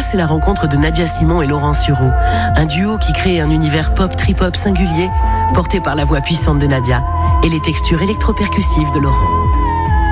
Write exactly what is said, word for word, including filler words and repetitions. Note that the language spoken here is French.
c'est la rencontre de Nadia Simon et Laurent Sureau, un duo qui crée un univers pop trip-hop singulier, porté par la voix puissante de Nadia et les textures électro-percussives de Laurent.